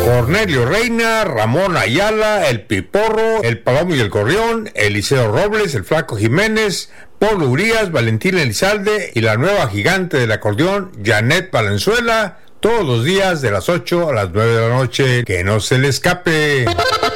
Cornelio Reina, Ramón Ayala, El Piporro, El Palomo y el Gorrión, Eliseo Robles, El Flaco Jiménez, Pablo Urias, Valentín Elizalde y la nueva gigante del acordeón, Janet Valenzuela, todos los días de las 8 a las 9 de la noche. ¡Que no se le escape!